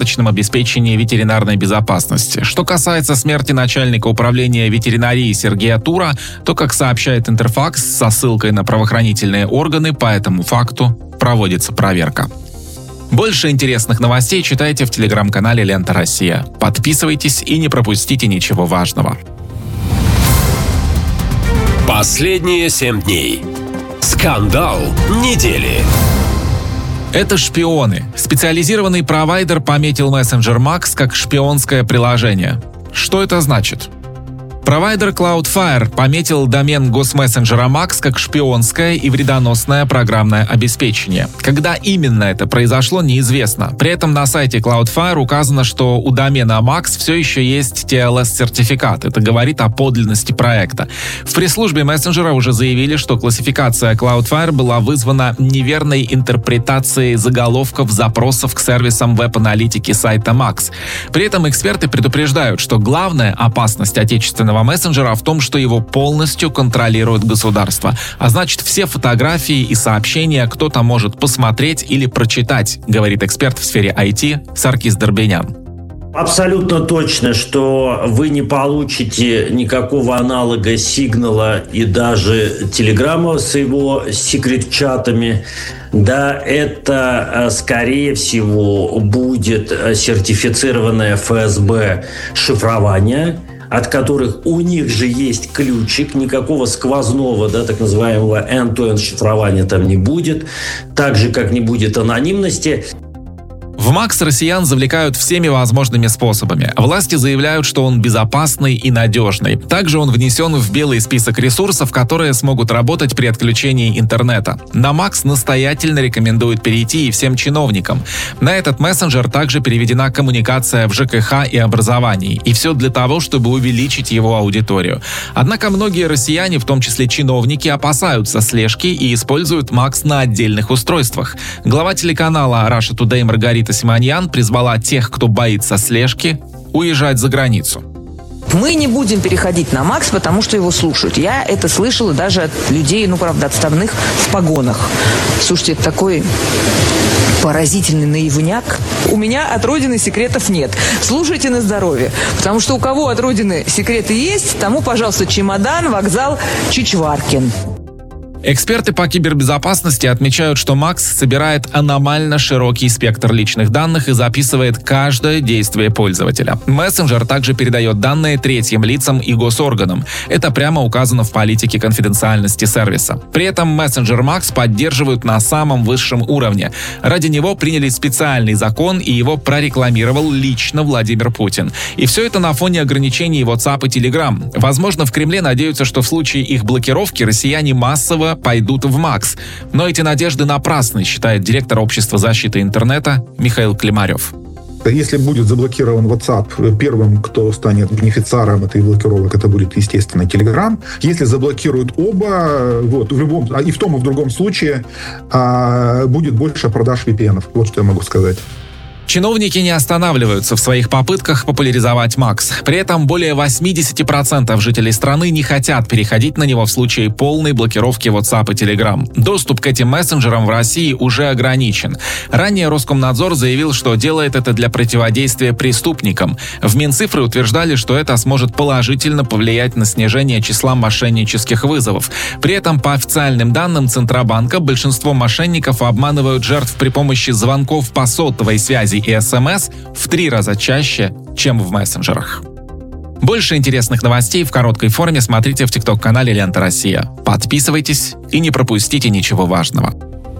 недостаточном обеспечении ветеринарной безопасности. Что касается смерти начальника управления ветеринарии Сергея Тура, то, как сообщает Интерфакс со ссылкой на правоохранительные органы, по этому факту проводится проверка. Больше интересных новостей читайте в телеграм-канале «Лента Россия». Подписывайтесь и не пропустите ничего важного. Последние 7 дней. Скандал недели. Это шпионы. Специализированный провайдер пометил мессенджер Max как шпионское приложение. Что это значит? Провайдер Cloudflare пометил домен госмессенджера Max как шпионское и вредоносное программное обеспечение. Когда именно это произошло, неизвестно. При этом на сайте Cloudflare указано, что у домена Max все еще есть TLS-сертификат. Это говорит о подлинности проекта. В пресс-службе мессенджера уже заявили, что классификация Cloudflare была вызвана неверной интерпретацией заголовков запросов к сервисам веб-аналитики сайта Max. При этом эксперты предупреждают, что главная опасность отечественного мессенджера в том, что его полностью контролирует государство. А значит, все фотографии и сообщения кто-то может посмотреть или прочитать, говорит эксперт в сфере IT Саркис Дорбенян. Абсолютно точно, что вы не получите никакого аналога Сигнала и даже Телеграма с его секрет-чатами. Да, это, скорее всего, будет сертифицированное ФСБ шифрование, от которых у них же есть ключик, никакого сквозного, да, так называемого end-to-end шифрования там не будет, так же, как не будет анонимности. В Max россиян завлекают всеми возможными способами. Власти заявляют, что он безопасный и надежный. Также он внесен в белый список ресурсов, которые смогут работать при отключении интернета. На Max настоятельно рекомендуют перейти и всем чиновникам. На этот мессенджер также переведена коммуникация в ЖКХ и образовании. И все для того, чтобы увеличить его аудиторию. Однако многие россияне, в том числе чиновники, опасаются слежки и используют Max на отдельных устройствах. Глава телеканала Russia Today Маргарита Симоньян призвала тех, кто боится слежки, уезжать за границу. Мы не будем переходить на Max, потому что его слушают. Я это слышала даже от людей, правда, отставных в погонах. Слушайте, это такой поразительный наивняк. У меня от родины секретов нет. Слушайте на здоровье. Потому что у кого от родины секреты есть, тому, пожалуйста, чемодан, вокзал, Чичваркин. Эксперты по кибербезопасности отмечают, что Max собирает аномально широкий спектр личных данных и записывает каждое действие пользователя. Мессенджер также передает данные третьим лицам и госорганам. Это прямо указано в политике конфиденциальности сервиса. При этом мессенджер Max поддерживают на самом высшем уровне. Ради него приняли специальный закон, и его прорекламировал лично Владимир Путин. И все это на фоне ограничений WhatsApp и Telegram. Возможно, в Кремле надеются, что в случае их блокировки россияне массово пойдут в Max. Но эти надежды напрасны, считает директор Общества защиты интернета Михаил Климарев. Если будет заблокирован WhatsApp, первым, кто станет бенефициаром этой блокировок, это будет, естественно, Telegram. Если заблокируют оба, и в том, и в другом случае будет больше продаж VPN. Вот что я могу сказать. Чиновники не останавливаются в своих попытках популяризовать Max. При этом более 80% жителей страны не хотят переходить на него в случае полной блокировки WhatsApp и Telegram. Доступ к этим мессенджерам в России уже ограничен. Ранее Роскомнадзор заявил, что делает это для противодействия преступникам. В Минцифры утверждали, что это сможет положительно повлиять на снижение числа мошеннических вызовов. При этом, по официальным данным Центробанка, большинство мошенников обманывают жертв при помощи звонков по сотовой связи и СМС в 3 раза чаще, чем в мессенджерах. Больше интересных новостей в короткой форме смотрите в ТикТок-канале «Лента Россия». Подписывайтесь и не пропустите ничего важного.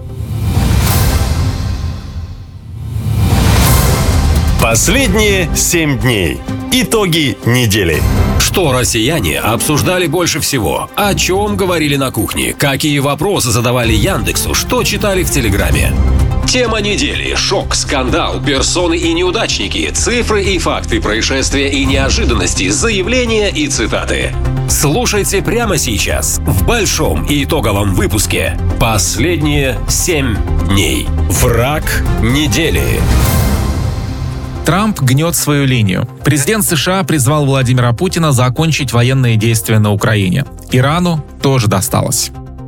Последние 7 дней. Итоги недели. Что россияне обсуждали больше всего? О чем говорили на кухне? Какие вопросы задавали Яндексу? Что читали в Телеграме? Тема недели. Шок, скандал, персоны и неудачники, цифры и факты происшествия и неожиданности, заявления и цитаты. Слушайте прямо сейчас в большом и итоговом выпуске «Последние 7 дней». Враг недели. Трамп гнет свою линию. Президент США призвал Владимира Путина закончить военные действия на Украине. Ирану тоже досталось.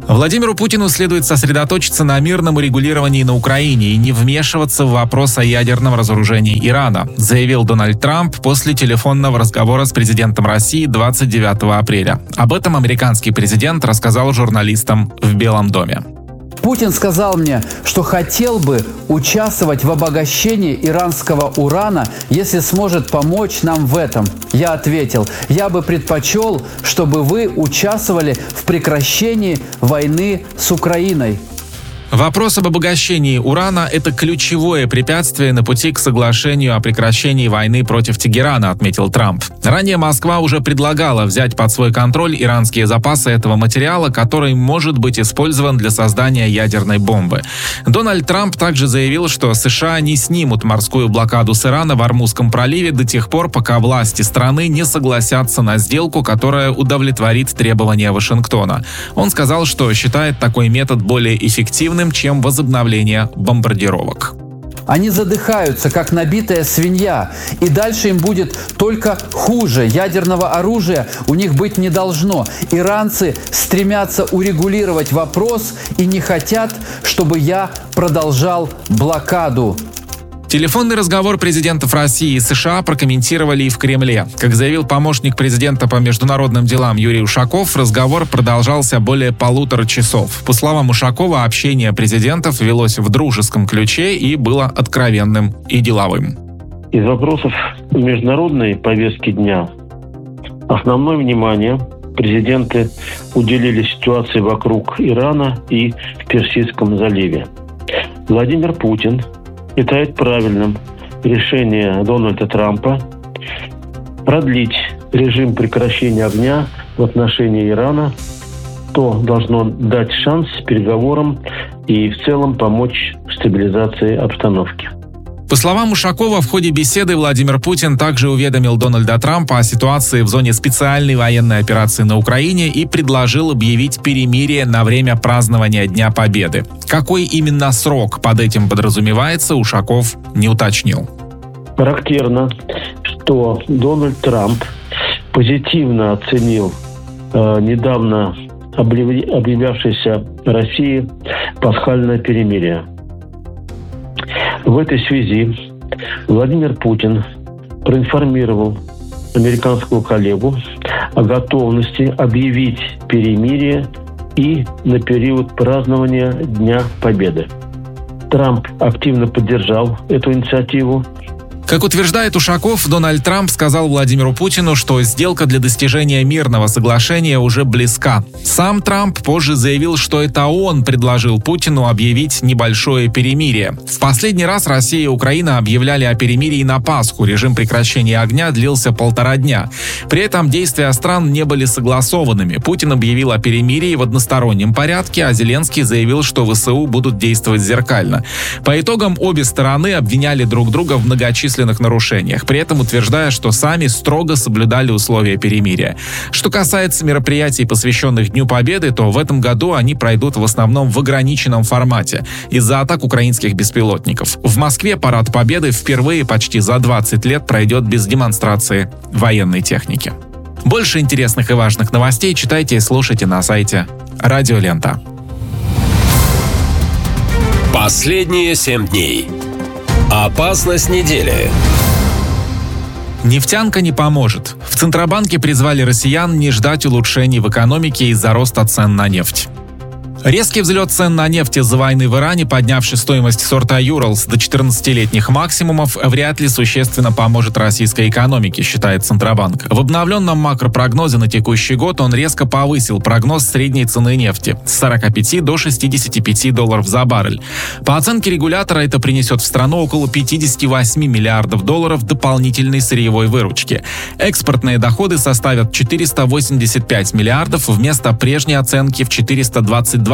Владимиру Путину следует сосредоточиться на мирном урегулировании на Украине и не вмешиваться в вопрос о ядерном разоружении Ирана, заявил Дональд Трамп после телефонного разговора с президентом России 29 апреля. Об этом американский президент рассказал журналистам в Белом доме. Путин сказал мне, что хотел бы участвовать в обогащении иранского урана, если сможет помочь нам в этом. Я ответил, я бы предпочел, чтобы вы участвовали в прекращении войны с Украиной. Вопрос об обогащении урана – это ключевое препятствие на пути к соглашению о прекращении войны против Тегерана, отметил Трамп. Ранее Москва уже предлагала взять под свой контроль иранские запасы этого материала, который может быть использован для создания ядерной бомбы. Дональд Трамп также заявил, что США не снимут морскую блокаду с Ирана в Ормузском проливе до тех пор, пока власти страны не согласятся на сделку, которая удовлетворит требования Вашингтона. Он сказал, что считает такой метод более эффективным, чем возобновление бомбардировок. Они задыхаются, как набитая свинья, и дальше им будет только хуже. Ядерного оружия у них быть не должно. Иранцы стремятся урегулировать вопрос и не хотят, чтобы я продолжал блокаду. Телефонный разговор президентов России и США прокомментировали и в Кремле. Как заявил помощник президента по международным делам Юрий Ушаков, разговор продолжался более 1,5 часов. По словам Ушакова, общение президентов велось в дружеском ключе и было откровенным и деловым. Из вопросов международной повестки дня основное внимание президенты уделили ситуации вокруг Ирана и в Персидском заливе. Владимир Путин считает правильным решение Дональда Трампа продлить режим прекращения огня в отношении Ирана, что должно дать шанс переговорам и в целом помочь в стабилизации обстановки. По словам Ушакова, в ходе беседы Владимир Путин также уведомил Дональда Трампа о ситуации в зоне специальной военной операции на Украине и предложил объявить перемирие на время празднования Дня Победы. Какой именно срок под этим подразумевается, Ушаков не уточнил. Характерно, что Дональд Трамп позитивно оценил недавно объявлявшееся России пасхальное перемирие. В этой связи Владимир Путин проинформировал американского коллегу о готовности объявить перемирие и на период празднования Дня Победы. Трамп активно поддержал эту инициативу. Как утверждает Ушаков, Дональд Трамп сказал Владимиру Путину, что сделка для достижения мирного соглашения уже близка. Сам Трамп позже заявил, что это он предложил Путину объявить небольшое перемирие. В последний раз Россия и Украина объявляли о перемирии на Пасху. Режим прекращения огня длился 1,5 дня. При этом действия стран не были согласованными. Путин объявил о перемирии в одностороннем порядке, а Зеленский заявил, что ВСУ будут действовать зеркально. По итогам обе стороны обвиняли друг друга в многочисленных нарушениях, при этом утверждая, что сами строго соблюдали условия перемирия. Что касается мероприятий, посвященных Дню Победы, то в этом году они пройдут в основном в ограниченном формате из-за атак украинских беспилотников. В Москве парад Победы впервые почти за 20 лет пройдет без демонстрации военной техники. Больше интересных и важных новостей читайте и слушайте на сайте Радио Лента. Последние 7 дней. Опасность недели. Нефтянка не поможет. В Центробанке призвали россиян не ждать улучшений в экономике из-за роста цен на нефть. Резкий взлет цен на нефть из-за войны в Иране, поднявший стоимость сорта Юралс до 14-летних максимумов, вряд ли существенно поможет российской экономике, считает Центробанк. В обновленном макропрогнозе на текущий год он резко повысил прогноз средней цены нефти с 45 до $65 за баррель. По оценке регулятора, это принесет в страну около $58 миллиардов дополнительной сырьевой выручки. Экспортные доходы составят 485 миллиардов вместо прежней оценки в 422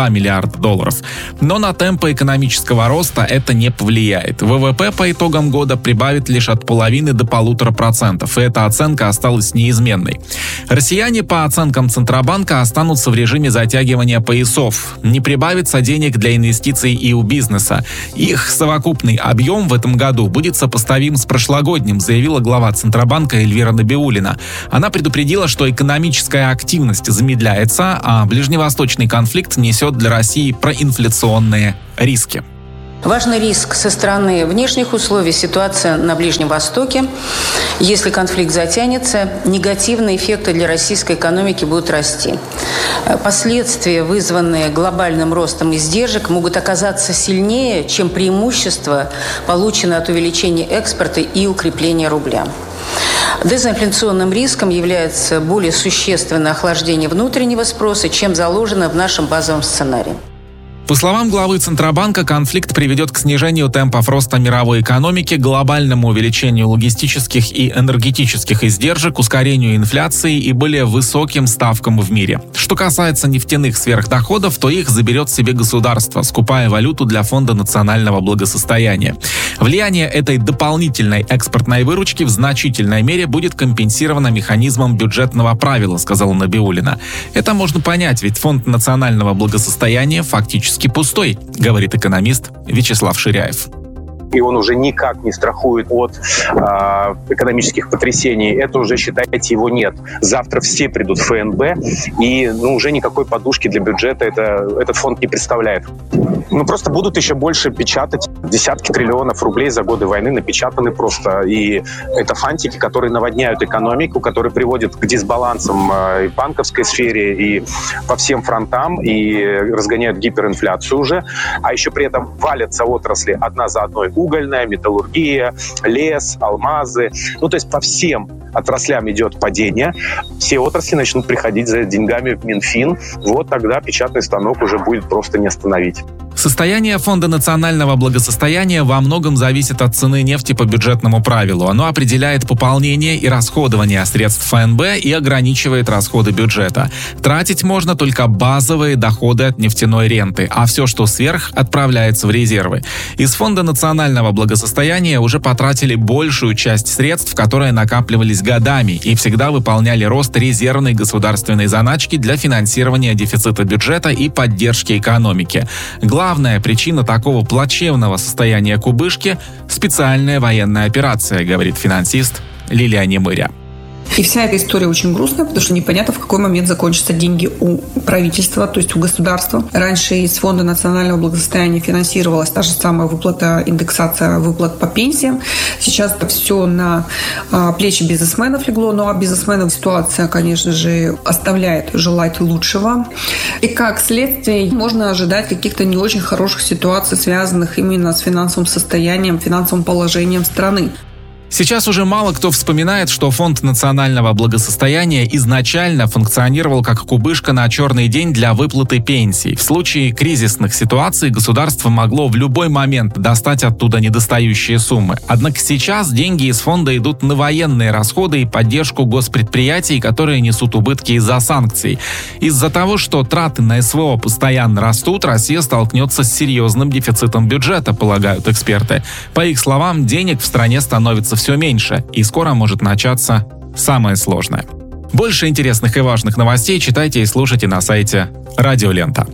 $2 миллиарда. Но на темпы экономического роста это не повлияет. ВВП по итогам года прибавит лишь от 0,5 до 1,5%, и эта оценка осталась неизменной. Россияне, по оценкам Центробанка, останутся в режиме затягивания поясов. Не прибавится денег для инвестиций и у бизнеса. Их совокупный объем в этом году будет сопоставим с прошлогодним, заявила глава Центробанка Эльвира Набиуллина. Она предупредила, что экономическая активность замедляется, а ближневосточный конфликт несет для России проинфляционные риски. Важный риск со стороны внешних условий — ситуация на Ближнем Востоке. Если конфликт затянется, негативные эффекты для российской экономики будут расти. Последствия, вызванные глобальным ростом издержек, могут оказаться сильнее, чем преимущества, полученные от увеличения экспорта и укрепления рубля. Дезинфляционным риском является более существенное охлаждение внутреннего спроса, чем заложено в нашем базовом сценарии. По словам главы Центробанка, конфликт приведет к снижению темпов роста мировой экономики, глобальному увеличению логистических и энергетических издержек, ускорению инфляции и более высоким ставкам в мире. Что касается нефтяных сверхдоходов, то их заберет себе государство, скупая валюту для Фонда национального благосостояния. Влияние этой дополнительной экспортной выручки в значительной мере будет компенсировано механизмом бюджетного правила, сказала Набиуллина. Это можно понять, ведь Фонд национального благосостояния фактически пустой, говорит экономист Вячеслав Ширяев. И он уже никак не страхует от экономических потрясений. Это уже, считайте, его нет. Завтра все придут в ФНБ, и уже никакой подушки для бюджета этот фонд не представляет. Просто будут еще больше печатать. Десятки триллионов рублей за годы войны напечатаны просто. И это фантики, которые наводняют экономику, которые приводят к дисбалансам и в банковской сфере, и по всем фронтам, и разгоняют гиперинфляцию уже. А еще при этом валятся отрасли одна за одной. Угольная, металлургия, лес, алмазы. То есть по всем отраслям идет падение. Все отрасли начнут приходить за деньгами в Минфин. Тогда печатный станок уже будет просто не остановить. Состояние Фонда национального благосостояния во многом зависит от цены нефти по бюджетному правилу. Оно определяет пополнение и расходование средств ФНБ и ограничивает расходы бюджета. Тратить можно только базовые доходы от нефтяной ренты, а все, что сверх, отправляется в резервы. Из Фонда национального благосостояния уже потратили большую часть средств, которые накапливались годами и всегда выполняли рост резервной государственной заначки для финансирования дефицита бюджета и поддержки экономики. Главная причина такого плачевного состояния кубышки – специальная военная операция, говорит финансист Лилия Немыря. И вся эта история очень грустная, потому что непонятно, в какой момент закончатся деньги у правительства, то есть у государства. Раньше из Фонда национального благосостояния финансировалась та же самая выплата, индексация выплат по пенсиям. Сейчас это все на плечи бизнесменов легло, но бизнесменов ситуация, конечно же, оставляет желать лучшего. И как следствие можно ожидать каких-то не очень хороших ситуаций, связанных именно с финансовым состоянием, финансовым положением страны. Сейчас уже мало кто вспоминает, что Фонд национального благосостояния изначально функционировал как кубышка на черный день для выплаты пенсий. В случае кризисных ситуаций государство могло в любой момент достать оттуда недостающие суммы. Однако сейчас деньги из фонда идут на военные расходы и поддержку госпредприятий, которые несут убытки из-за санкций. Из-за того, что траты на СВО постоянно растут, Россия столкнется с серьезным дефицитом бюджета, полагают эксперты. По их словам, денег в стране становится все меньше, и скоро может начаться самое сложное. Больше интересных и важных новостей читайте и слушайте на сайте Радио Лента.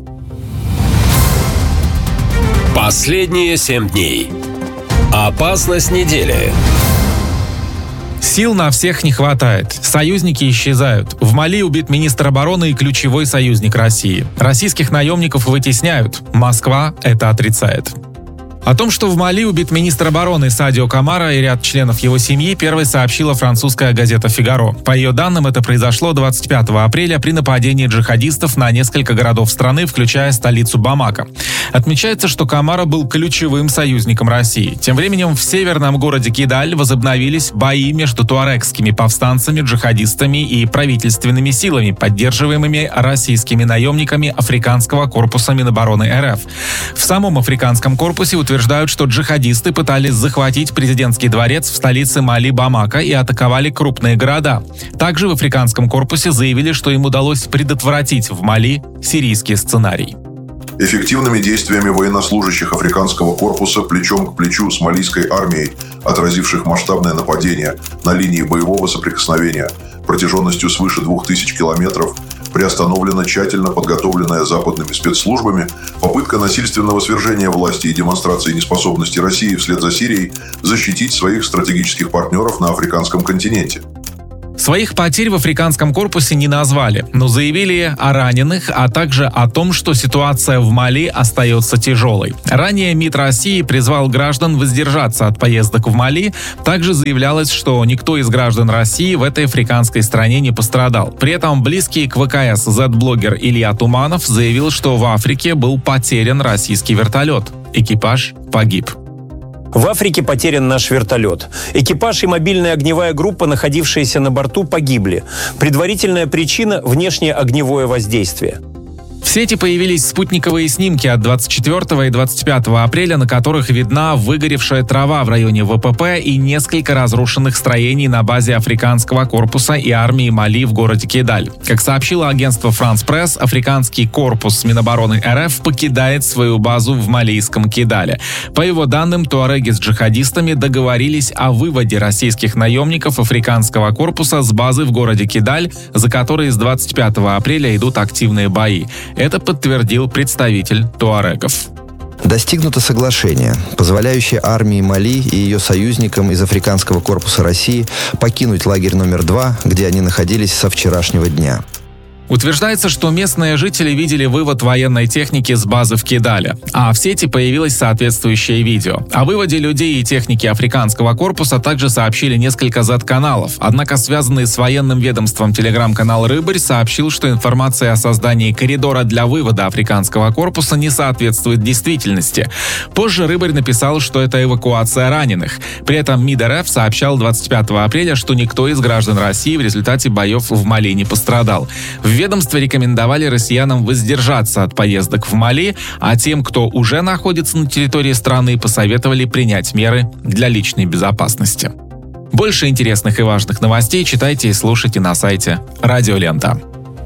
Последние 7 дней. Опасность недели. Сил на всех не хватает. Союзники исчезают. В Мали убит министр обороны и ключевой союзник России. Российских наемников вытесняют. Москва это отрицает. О том, что в Мали убит министр обороны Садио Камара и ряд членов его семьи, первой сообщила французская газета «Фигаро». По ее данным, это произошло 25 апреля при нападении джихадистов на несколько городов страны, включая столицу Бамако. Отмечается, что Камара был ключевым союзником России. Тем временем в северном городе Кидаль возобновились бои между туарегскими повстанцами, джихадистами и правительственными силами, поддерживаемыми российскими наемниками Африканского корпуса Минобороны РФ. В самом Африканском корпусе утверждают, что джихадисты пытались захватить президентский дворец в столице Мали Бамако и атаковали крупные города. Также в Африканском корпусе заявили, что им удалось предотвратить в Мали сирийский сценарий. эффективными действиями военнослужащих африканского корпуса плечом к плечу с малийской армией, отразивших масштабное нападение на линии боевого соприкосновения протяженностью свыше 2000 километров, приостановлена тщательно подготовленная западными спецслужбами попытка насильственного свержения власти и демонстрации неспособности России вслед за Сирией защитить своих стратегических партнеров на африканском континенте. Своих потерь в африканском корпусе не назвали, но заявили о раненых, а также о том, что ситуация в Мали остается тяжелой. Ранее МИД России призвал граждан воздержаться от поездок в Мали. Также заявлялось, что никто из граждан России в этой африканской стране не пострадал. При этом близкий к ВКС Z-блогер Илья Туманов заявил, что в Африке был потерян российский вертолет. Экипаж погиб. В Африке потерян наш вертолет. Экипаж и мобильная огневая группа, находившиеся на борту, погибли. Предварительная причина – внешнее огневое воздействие. В сети появились спутниковые снимки от 24 и 25 апреля, на которых видна выгоревшая трава в районе ВПП и несколько разрушенных строений на базе африканского корпуса и армии Мали в городе Кидаль. Как сообщило агентство France Press, африканский корпус Минобороны РФ покидает свою базу в малийском Кидале. По его данным, туареги с джихадистами договорились о выводе российских наемников африканского корпуса с базы в городе Кидаль, за которой с 25 апреля идут активные бои. Это подтвердил представитель туарегов. Достигнуто соглашение, позволяющее армии Мали и ее союзникам из Африканского корпуса России покинуть лагерь номер 2, где они находились со вчерашнего дня. Утверждается, что местные жители видели вывод военной техники с базы в Кидале, а в сети появилось соответствующее видео. О выводе людей и техники африканского корпуса также сообщили несколько Z-каналов. Однако связанный с военным ведомством телеграм-канал «Рыбарь» сообщил, что информация о создании коридора для вывода африканского корпуса не соответствует действительности. Позже «Рыбарь» написал, что это эвакуация раненых. При этом МИД РФ сообщал 25 апреля, что никто из граждан России в результате боев в Мали не пострадал. В ведомстве рекомендовали россиянам воздержаться от поездок в Мали, а тем, кто уже находится на территории страны, посоветовали принять меры для личной безопасности. Больше интересных и важных новостей читайте и слушайте на сайте Радио Лента.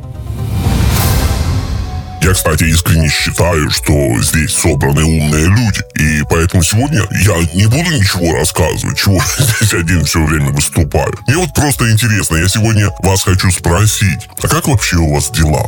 Я, кстати, искренне считаю, что здесь собраны умные люди, и поэтому сегодня я не буду ничего рассказывать, чего здесь один все время выступаю. Мне вот просто интересно, я сегодня вас хочу спросить, а как вообще у вас дела?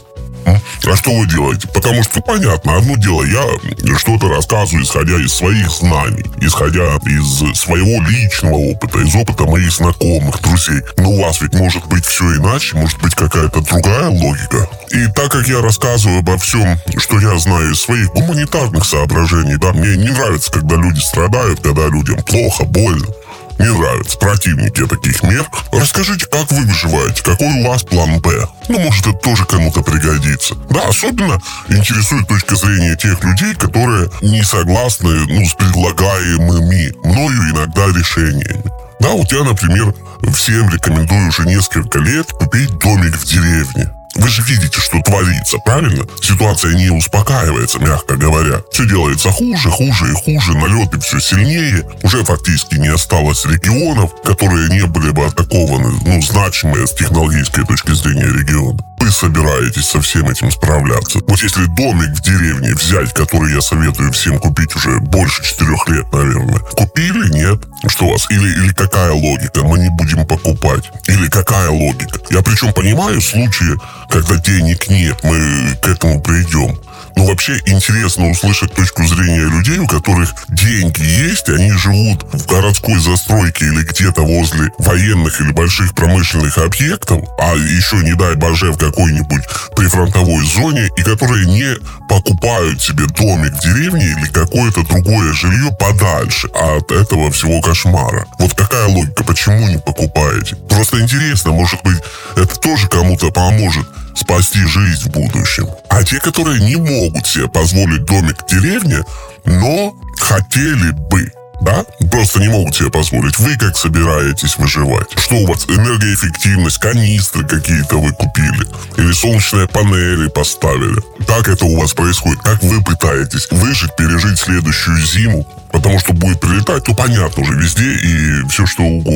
А что вы делаете? Потому что, понятно, одно дело, я что-то рассказываю, исходя из своих знаний, исходя из своего личного опыта, из опыта моих знакомых, друзей. Но у вас ведь может быть все иначе, может быть какая-то другая логика. И так как я рассказываю обо всем, что я знаю из своих гуманитарных соображений, да, мне не нравится, когда люди страдают, когда людям плохо, больно. Не нравится, противники таких мер. Расскажите, как вы выживаете, какой у вас план «Б». Ну, может, это тоже кому-то пригодится. Да, особенно интересует точка зрения тех людей, которые не согласны, с предлагаемыми мною иногда решениями. Да, вот я, например, всем рекомендую уже несколько лет купить домик в деревне. Вы же видите, что творится, правильно? Ситуация не успокаивается, мягко говоря. Все делается хуже, хуже и хуже, налеты все сильнее. Уже фактически не осталось регионов, которые не были бы атакованы, значимые с технологической точки зрения региона. Вы собираетесь со всем этим справляться. Вот если домик в деревне взять, который я советую всем купить уже больше 4 лет, наверное. Купили? Нет. Что у вас? Или какая логика? Мы не будем покупать. Или какая логика? Я причем понимаю случаи, когда денег нет, мы к этому придем. Но вообще интересно услышать точку зрения людей, у которых деньги есть, и они живут в городской застройке или где-то возле военных или больших промышленных объектов, а еще, не дай боже, в какой-нибудь прифронтовой зоне, и которые не покупают себе домик в деревне или какое-то другое жилье подальше от этого всего кошмара. Вот какая логика, почему не покупаете? Просто интересно, может быть, это тоже кому-то поможет спасти жизнь в будущем. А те, которые не могут себе позволить домик в деревне, но хотели бы, да? Просто не могут себе позволить. Вы как собираетесь выживать? Что у вас? Энергоэффективность, канистры какие-то вы купили? Или солнечные панели поставили? Как это у вас происходит? Как вы пытаетесь выжить, пережить следующую зиму? Потому что будет прилетать, понятно уже, везде и все что угодно.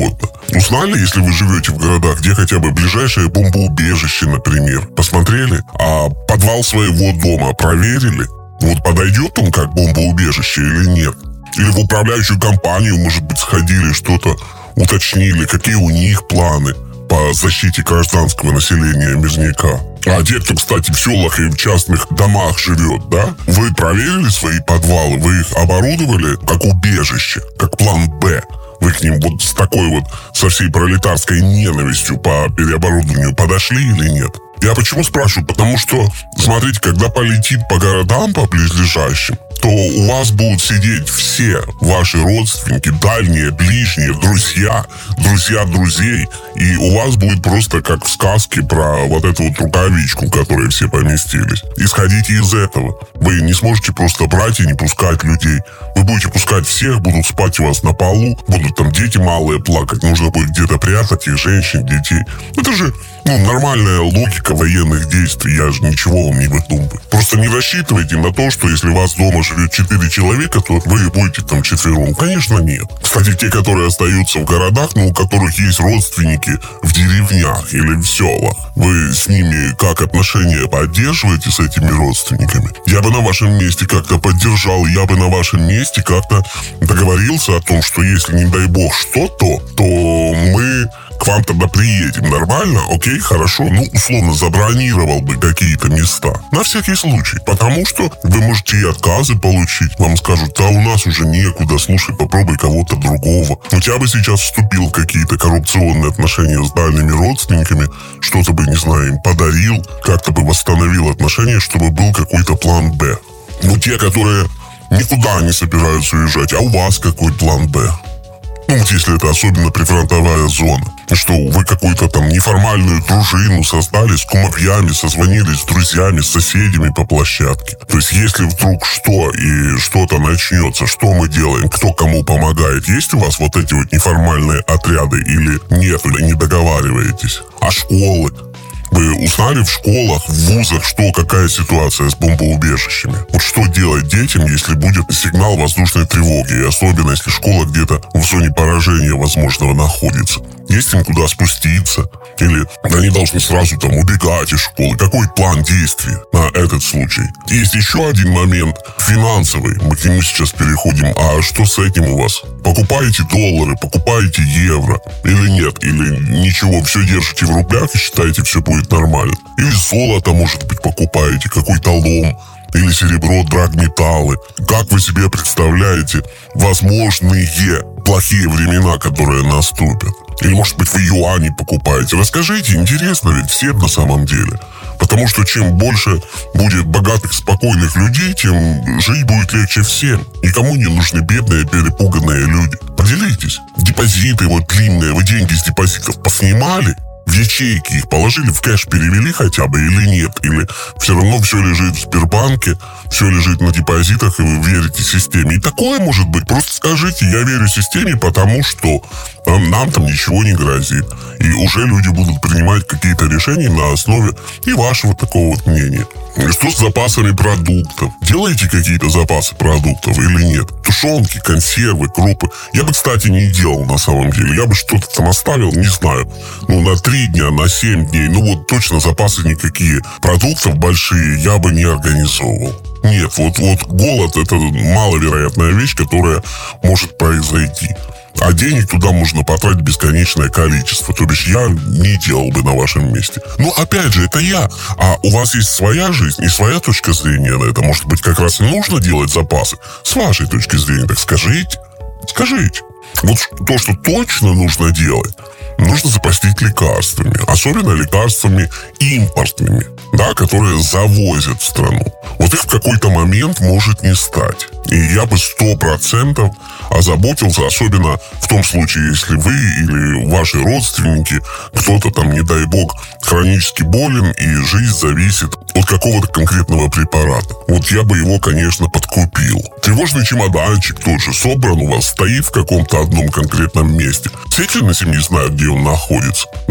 Узнали, если вы живете в городах, где хотя бы ближайшее бомбоубежище, например? Посмотрели? А подвал своего дома проверили? Вот подойдет он как бомбоубежище или нет? Или в управляющую компанию, может быть, сходили, что-то уточнили, какие у них планы по защите гражданского населения Мирняка. А те, кто, кстати, в селах и в частных домах живет, да? Вы проверили свои подвалы? Вы их оборудовали как убежище, как план «Б»? Вы к ним вот с такой вот, со всей пролетарской ненавистью по переоборудованию подошли или нет? Я почему спрашиваю? Потому что, смотрите, когда полетит по городам, по близлежащим, то у вас будут сидеть все ваши родственники, дальние, ближние, друзья друзей, и у вас будет просто как в сказке про вот эту вот рукавичку, в которой все поместились. Исходите из этого. Вы не сможете просто брать и не пускать людей. Вы будете пускать всех, будут спать у вас на полу, будут там дети малые плакать, нужно будет где-то прятать их, женщин, детей. Это же нормальная логика военных действий, я же ничего вам не выдумываю. Просто не рассчитывайте на то, что если у вас дома живет 4 человека, то вы будете там 4. Конечно, нет. Кстати, те, которые остаются в городах, но у которых есть родственники в деревнях или в селах, вы с ними как отношения поддерживаете с этими родственниками? Я бы на вашем месте как-то поддержал, я бы на вашем месте как-то договорился о том, что если, не дай бог, что-то, то мы к вам тогда приедем. Нормально? Окей, хорошо. Условно, забронировал бы какие-то места. На всякий случай. Потому что вы можете и отказы получить. Вам скажут, у нас уже некуда, слушай, попробуй кого-то другого. У тебя бы сейчас вступил в какие-то коррупционные отношения с дальними родственниками, что-то бы, не знаю, им подарил, как-то бы восстановил отношения, чтобы был какой-то план «Б». Те, которые никуда не собираются уезжать, а у вас какой план «Б»? Если это особенно прифронтовая зона. Что, вы какую-то там неформальную дружину создали, с кумовьями созвонились, с друзьями, с соседями по площадке. То есть, если вдруг что и что-то начнется, что мы делаем, кто кому помогает? Есть у вас вот эти вот неформальные отряды или нет, или не договариваетесь? А школы? Вы узнали в школах, в вузах, какая ситуация с бомбоубежищами? Вот что делать детям, если будет сигнал воздушной тревоги, и особенно если школа где-то в зоне поражения возможного находится? Есть им куда спуститься? Или они должны сразу там убегать из школы? Какой план действий на этот случай? Есть еще один момент финансовый. Мы к нему сейчас переходим. А что с этим у вас? Покупаете доллары, покупаете евро? Или нет? Или ничего, все держите в рублях и считаете, все будет нормально? Или золото, может быть, покупаете? Какой-то лом? Или серебро, драгметаллы? Как вы себе представляете возможные плохие времена, которые наступят? Или, может быть, вы юани покупаете? Расскажите, интересно ведь всем на самом деле. Потому что чем больше будет богатых, спокойных людей, тем жить будет легче всем. Никому не нужны бедные, перепуганные люди. Поделитесь. Депозиты длинные, вы деньги с депозитов поснимали? В ячейки их положили, в кэш перевели хотя бы или нет? Или все равно все лежит в Сбербанке, все лежит на депозитах, и вы верите системе? И такое может быть. Просто скажите, я верю системе, потому что нам там ничего не грозит. И уже люди будут принимать какие-то решения на основе и вашего такого мнения. Что с запасами продуктов? Делаете какие-то запасы продуктов или нет? Тушенки, консервы, крупы. Я бы, кстати, не делал на самом деле. Я бы что-то там оставил, не знаю, на 3 дня, на 7 дней. Точно запасы никакие продуктов большие я бы не организовывал. Нет, голод — это маловероятная вещь, которая может произойти. А денег туда можно потратить бесконечное количество. То бишь я не делал бы на вашем месте. Опять же, это я. А у вас есть своя жизнь и своя точка зрения на это. Может быть, как раз и нужно делать запасы? С вашей точки зрения, так скажите. Скажите. То, что точно нужно делать, нужно запастить лекарствами. Особенно лекарствами импортными, которые завозят в страну. Их в какой-то момент может не стать. И я бы 100% озаботился, особенно в том случае, если вы или ваши родственники, кто-то там, не дай бог, хронически болен, и жизнь зависит от какого-то конкретного препарата. Я бы его, конечно, подкупил. Тревожный чемоданчик тот же собран у вас, стоит в каком-то одном конкретном месте. Все члены семьи знают, где он находится.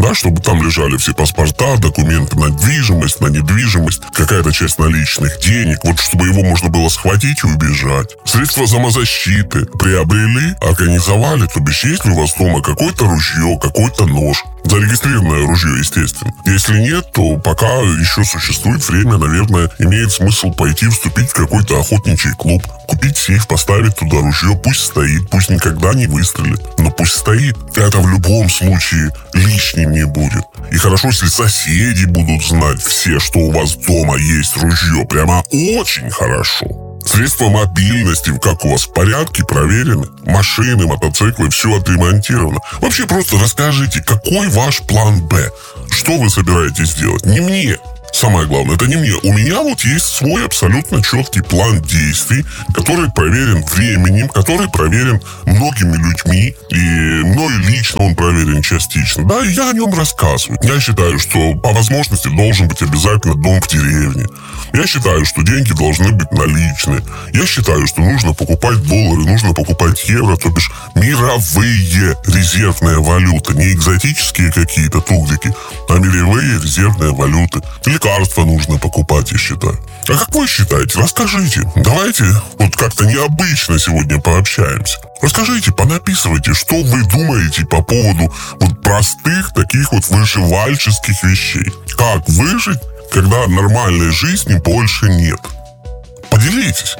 да, чтобы там лежали все паспорта, документы на движимость, на недвижимость, какая-то часть наличных денег, вот чтобы его можно было схватить и убежать. Средства самозащиты приобрели, организовали, то бишь есть ли у вас дома какое-то ружье, какой-то нож, зарегистрированное ружье, естественно. Если нет, то пока еще существует время, наверное, имеет смысл пойти вступить в какой-то охотничий клуб, купить сейф, поставить туда ружье, пусть стоит, пусть никогда не выстрелит, но пусть стоит. Это в любом случае лишним не будет. И хорошо, если соседи будут знать все, что у вас дома есть ружье, прямо очень хорошо. Средства мобильности, как у вас, в порядке, проверены? Машины, мотоциклы, все отремонтировано. Вообще просто расскажите, какой ваш план «Б»? Что вы собираетесь делать? Не мне. Самое главное, это не мне. У меня вот есть свой абсолютно четкий план действий, который проверен временем, который проверен многими людьми, и мною лично он проверен частично. Да, и я о нем рассказываю. Я считаю, что по возможности должен быть обязательно дом в деревне. Я считаю, что деньги должны быть наличные. Я считаю, что нужно покупать доллары, нужно покупать евро, то бишь мировые резервные валюты, не экзотические какие-то тугрики, а мировые резервные валюты. Лекарства нужно покупать, я считаю. А как вы считаете? Расскажите. Давайте вот как-то необычно сегодня пообщаемся. Расскажите, понаписывайте, что вы думаете по поводу вот простых таких вот выживальческих вещей. Как выжить, когда нормальной жизни больше нет? Поделитесь.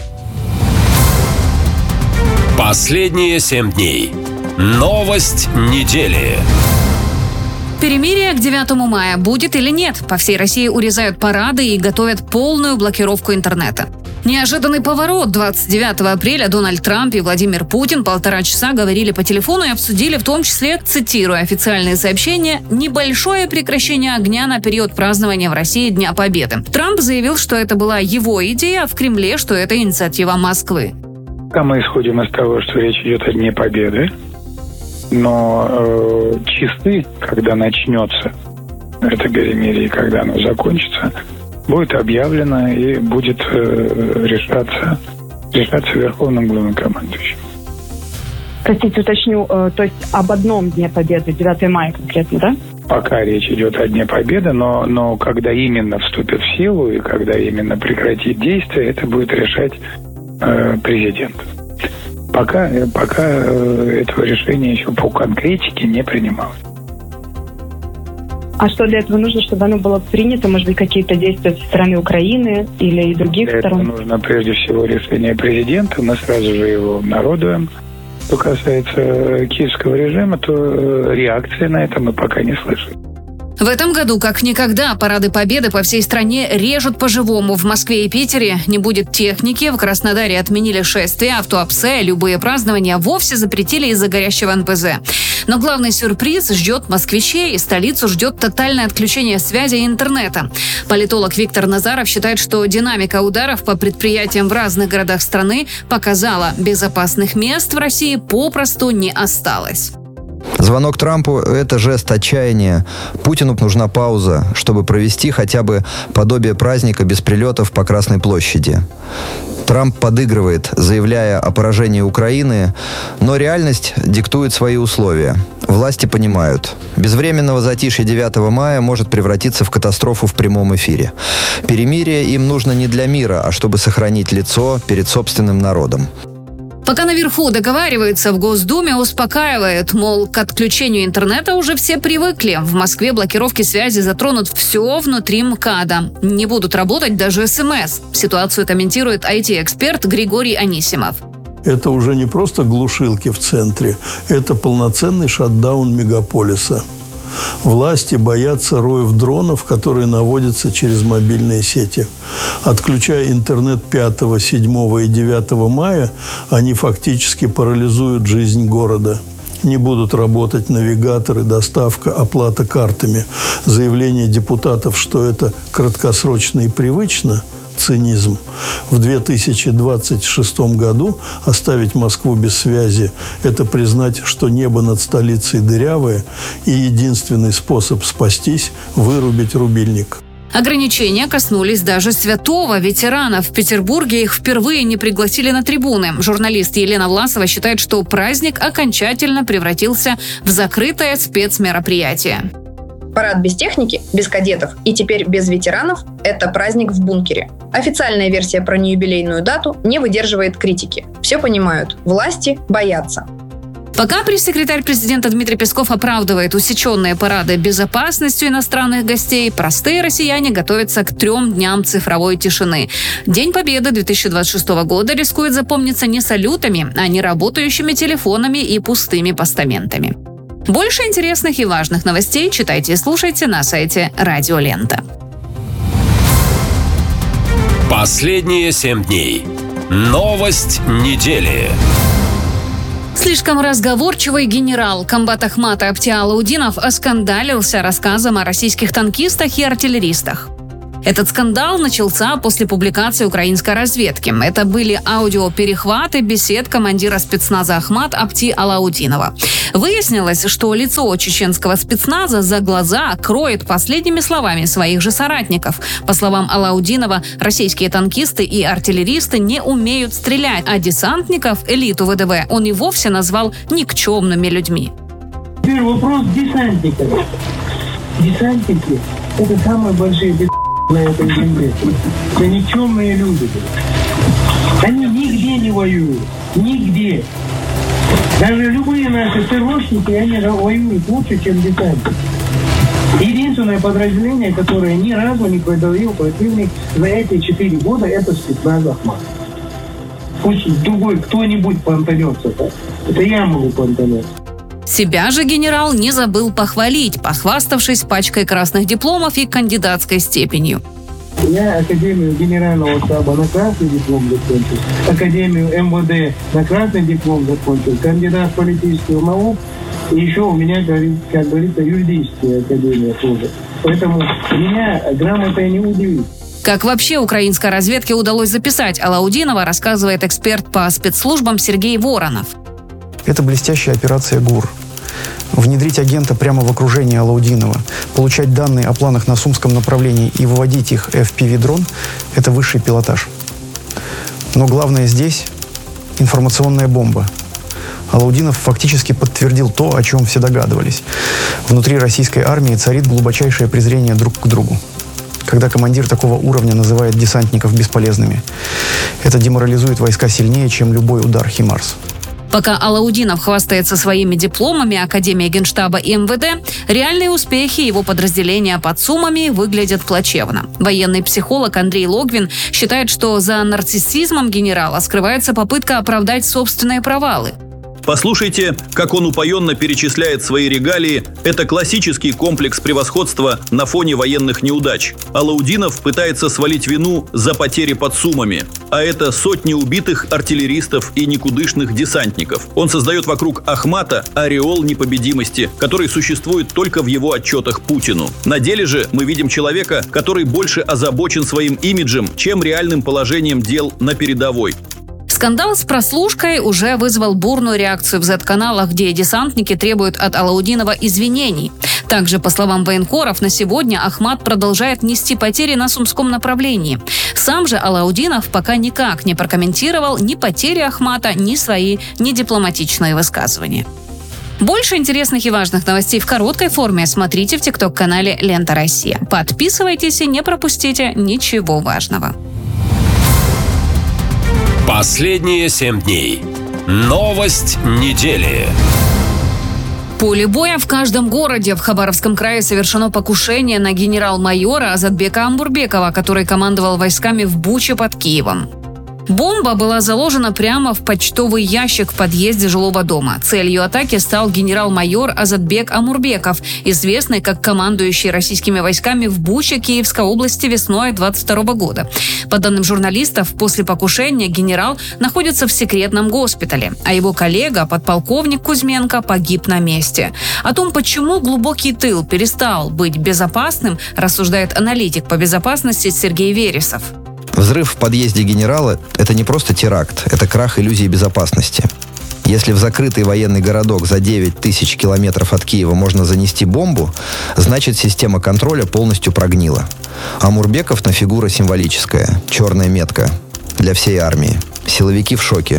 Последние 7 дней. Новость недели. Перемирие к 9 мая будет или нет? По всей России урезают парады и готовят полную блокировку интернета. Неожиданный поворот. 29 апреля Дональд Трамп и Владимир Путин 1,5 часа говорили по телефону и обсудили в том числе, цитируя официальные сообщения, небольшое прекращение огня на период празднования в России Дня Победы. Трамп заявил, что это была его идея, а в Кремле, что это инициатива Москвы. Мы исходим из того, что речь идет о Дне Победы, но часы, когда начнется это перемирие, когда оно закончится, будет объявлено и будет решаться Верховным Главнокомандующим. Простите, уточню, то есть об одном Дне Победы, 9 мая конкретно, да? Пока речь идет о Дне Победы, но когда именно вступит в силу и когда именно прекратит действие, это будет решать президент. Пока этого решения еще по конкретике не принималось. А что для этого нужно, чтобы оно было принято? Может быть, какие-то действия со стороны Украины или и других сторон? Для этого нужно прежде всего решение президента. Мы сразу же его обнародуем. Что касается киевского режима, то реакции на это мы пока не слышим. В этом году, как никогда, парады Победы по всей стране режут по-живому. В Москве и Питере не будет техники, в Краснодаре отменили шествия, автообсе, любые празднования вовсе запретили из-за горящего НПЗ. Но главный сюрприз ждет москвичей, и столицу ждет тотальное отключение связи и интернета. Политолог Виктор Назаров считает, что динамика ударов по предприятиям в разных городах страны показала, безопасных мест в России попросту не осталось. Звонок Трампу – это жест отчаяния. Путину нужна пауза, чтобы провести хотя бы подобие праздника без прилетов по Красной площади. Трамп подыгрывает, заявляя о поражении Украины, но реальность диктует свои условия. Власти понимают, безвременного затишья 9 мая может превратиться в катастрофу в прямом эфире. Перемирие им нужно не для мира, а чтобы сохранить лицо перед собственным народом. Пока наверху договариваются, в Госдуме успокаивают, мол, к отключению интернета уже все привыкли. В Москве блокировки связи затронут все внутри МКАДа. Не будут работать даже СМС. Ситуацию комментирует IT-эксперт Григорий Анисимов. Это уже не просто глушилки в центре, это полноценный шатдаун мегаполиса. Власти боятся роев дронов, которые наводятся через мобильные сети. Отключая интернет 5, 7 и 9 мая, они фактически парализуют жизнь города. Не будут работать навигаторы, доставка, оплата картами. Заявление депутатов, что это краткосрочно и привычно – цинизм. В 2026 году оставить Москву без связи – это признать, что небо над столицей дырявое, и единственный способ спастись – вырубить рубильник. Ограничения коснулись даже святого ветерана. В Петербурге их впервые не пригласили на трибуны. Журналист Елена Власова считает, что праздник окончательно превратился в закрытое спецмероприятие. Парад без техники, без кадетов и теперь без ветеранов – это праздник в бункере. Официальная версия про неюбилейную дату не выдерживает критики. Все понимают, власти боятся. Пока пресс-секретарь президента Дмитрий Песков оправдывает усеченные парады безопасностью иностранных гостей, простые россияне готовятся к 3 дням цифровой тишины. День Победы 2026 года рискует запомниться не салютами, а не работающими телефонами и пустыми постаментами. Больше интересных и важных новостей читайте и слушайте на сайте Радио Лента. Последние 7 дней. Новость недели. Слишком разговорчивый генерал комбат Ахмата Апти Алаудинов оскандалился рассказом о российских танкистах и артиллеристах. Этот скандал начался после публикации украинской разведки. Это были аудиоперехваты бесед командира спецназа Ахмат Апти Алаудинова. Выяснилось, что лицо чеченского спецназа за глаза кроет последними словами своих же соратников. По словам Алаудинова, российские танкисты и артиллеристы не умеют стрелять, а десантников, элиту ВДВ, он и вовсе назвал никчемными людьми. Теперь вопрос десантников. Десантники – это самые большие на этой земле. Это никчемные люди. Они нигде не воюют. Нигде. Даже любые наши ТРОшники, они воюют лучше, чем десантники. Единственное подразделение, которое ни разу не продавил противник за эти 4 года, это спецназ Ахмат. Пусть другой кто-нибудь понтанется. Это я могу понтануться. Себя же генерал не забыл похвалить, похваставшись пачкой красных дипломов и кандидатской степенью. Я Академию Генерального штаба на красный диплом закончил, Академию МВД на красный диплом закончил, кандидат политических наук, и еще у меня, как говорится, юридическая академия тоже. Поэтому меня грамотой не удивит. Как вообще украинской разведке удалось записать Алаудинова, рассказывает эксперт по спецслужбам Сергей Воронов. Это блестящая операция ГУР. Внедрить агента прямо в окружение Алаудинова, получать данные о планах на Сумском направлении и выводить их FPV-дрон – это высший пилотаж. Но главное здесь – информационная бомба. Алаудинов фактически подтвердил то, о чем все догадывались. Внутри российской армии царит глубочайшее презрение друг к другу. Когда командир такого уровня называет десантников бесполезными, это деморализует войска сильнее, чем любой удар «Химарс». Пока Алаудинов хвастается своими дипломами Академии Генштаба и МВД, реальные успехи его подразделения под Сумами выглядят плачевно. Военный психолог Андрей Логвин считает, что за нарциссизмом генерала скрывается попытка оправдать собственные провалы. Послушайте, как он упоенно перечисляет свои регалии. Это классический комплекс превосходства на фоне военных неудач. Алаудинов пытается свалить вину за потери под Сумами. А это сотни убитых артиллеристов и никудышных десантников. Он создает вокруг Ахмата ореол непобедимости, который существует только в его отчетах Путину. На деле же мы видим человека, который больше озабочен своим имиджем, чем реальным положением дел на передовой. Скандал с прослушкой уже вызвал бурную реакцию в Z-каналах, где десантники требуют от Алаудинова извинений. Также, по словам военкоров, на сегодня Ахмат продолжает нести потери на Сумском направлении. Сам же Алаудинов пока никак не прокомментировал ни потери Ахмата, ни свои недипломатичные высказывания. Больше интересных и важных новостей в короткой форме смотрите в ТикТок-канале «Лента Россия». Подписывайтесь и не пропустите ничего важного. Последние 7 дней. Новость недели. Поле боя в каждом городе. В Хабаровском крае совершено покушение на генерал-майора Азатбека Амурбекова, который командовал войсками в Буче под Киевом. Бомба была заложена прямо в почтовый ящик в подъезде жилого дома. Целью атаки стал генерал-майор Азатбек Амурбеков, известный как командующий российскими войсками в Буче Киевской области весной 2022 года. По данным журналистов, после покушения генерал находится в секретном госпитале, а его коллега, подполковник Кузьменко, погиб на месте. О том, почему глубокий тыл перестал быть безопасным, рассуждает аналитик по безопасности Сергей Вересов. Взрыв в подъезде генерала – это не просто теракт, это крах иллюзии безопасности. Если в закрытый военный городок за 9 тысяч километров от Киева можно занести бомбу, значит система контроля полностью прогнила. Амурбековна фигура символическая, черная метка для всей армии. Силовики в шоке.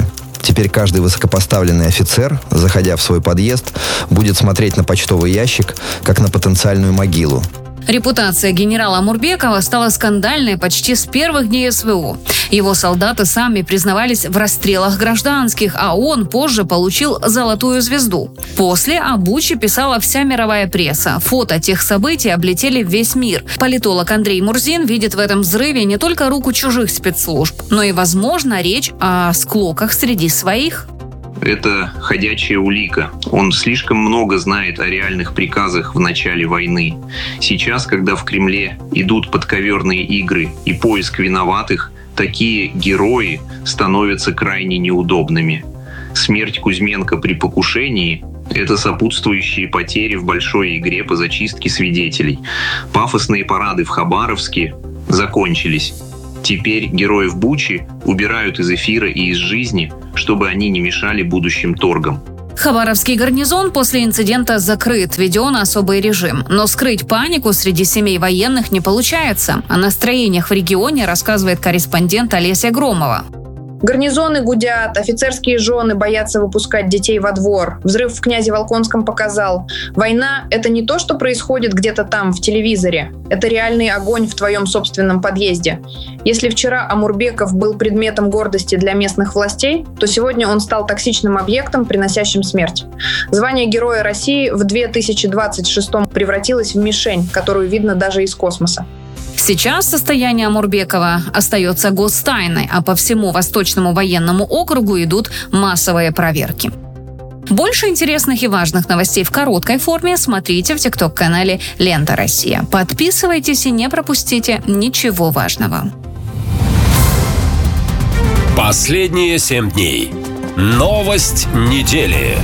Теперь каждый высокопоставленный офицер, заходя в свой подъезд, будет смотреть на почтовый ящик, как на потенциальную могилу. Репутация генерала Амурбекова стала скандальной почти с первых дней СВО. Его солдаты сами признавались в расстрелах гражданских, а он позже получил золотую звезду. После о Буче писала вся мировая пресса. Фото тех событий облетели весь мир. Политолог Андрей Мурзин видит в этом взрыве не только руку чужих спецслужб, но и, возможно, речь о склоках среди своих. Это ходячая улика. Он слишком много знает о реальных приказах в начале войны. Сейчас, когда в Кремле идут подковерные игры и поиск виноватых, такие герои становятся крайне неудобными. Смерть Кузьменко при покушении – это сопутствующие потери в большой игре по зачистке свидетелей. Пафосные парады в Хабаровске закончились. Теперь героев Бучи убирают из эфира и из жизни, чтобы они не мешали будущим торгам. Хабаровский гарнизон после инцидента закрыт, введен особый режим. Но скрыть панику среди семей военных не получается. О настроениях в регионе рассказывает корреспондент Олеся Громова. Гарнизоны гудят, офицерские жены боятся выпускать детей во двор. Взрыв в Князе-Волконском показал. Война – это не то, что происходит где-то там, в телевизоре. Это реальный огонь в твоем собственном подъезде. Если вчера Амурбеков был предметом гордости для местных властей, то сегодня он стал токсичным объектом, приносящим смерть. Звание Героя России в 2026 превратилось в мишень, которую видно даже из космоса. Сейчас состояние Амурбекова остается гостайной, а по всему Восточному военному округу идут массовые проверки. Больше интересных и важных новостей в короткой форме смотрите в ТикТок-канале «Лента Россия». Подписывайтесь и не пропустите ничего важного. Последние 7 дней. Новость недели.